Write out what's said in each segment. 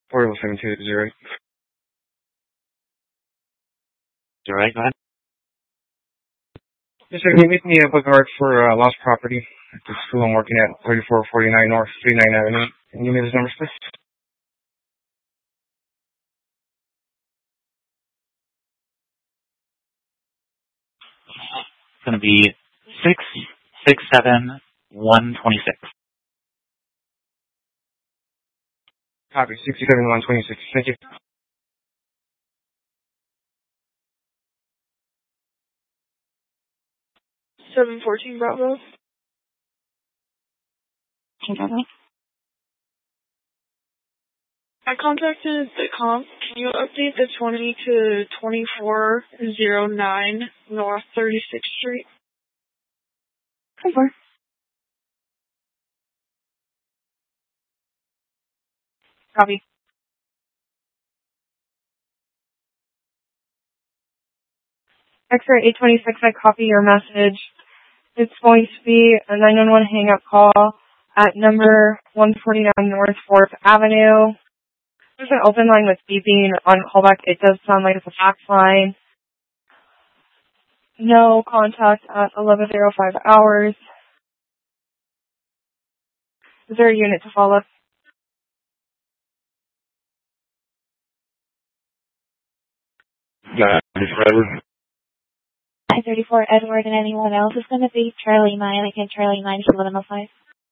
Portable 7208. All right, go ahead. Yes, sir. Can you make me a bookmark for lost property at the school I'm working at, 3449 North 39 Avenue? Can you give me those numbers, please? It's going to be 667-126. Copy, 67126. Thank you. 714 Bravo. I contacted the comp. Can you update the 20 to 2409 North 36th Street? Over. Copy. X-ray 826, I copy your message. It's going to be a 911 hang-up call at number 149 North 4th Avenue. There's an open line with beeping on callback. It does sound like it's a fax line. No contact at 11:05 hours. Is there a unit to follow? Driver. 934 Edward, and anyone else is going to be Charlie 9, again, Charlie 9 is 1105.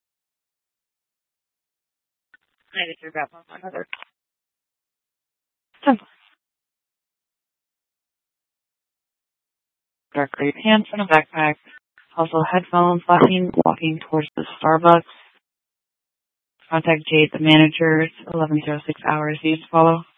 93 Batman, another. Dark gray pants and a backpack. Also headphones, walking towards the Starbucks. Contact Jade, the manager. 11:06 hours. Needs to follow.